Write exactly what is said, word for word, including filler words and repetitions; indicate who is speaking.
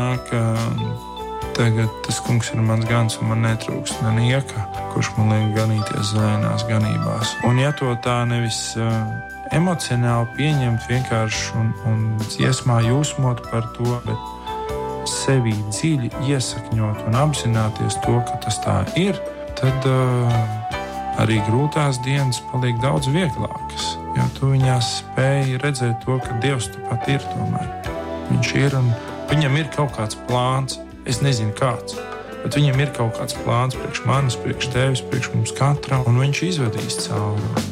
Speaker 1: nāk, tagad tas kungs ir mans gans un man netrūkst nenieka, kurš man liek ganīties zaļās ganībās. Un ja to tā nevis emocionāli pieņemt vienkārši un, un dziesmā jūsmot par to, bet sevī dziļi iesakņot un apzināties to, ka tas tā ir, tad uh, arī grūtās dienas paliek daudz vieglākas, jo tu viņās spēji redzēt to, ka Dievs tu pat ir tomēr. Viņš ir un viņam ir kaut kāds plāns, es nezinu kāds, bet viņam ir kaut kāds plāns priekš manis, priekš tevis, priekš mums katram, un viņš izvedīs cauri.